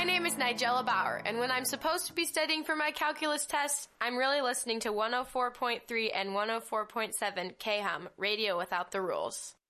name is Nigella Bauer, and when I'm supposed to be studying for my calculus test, I'm really listening to 104.3 and 104.7 KHUM, Radio Without the Rules.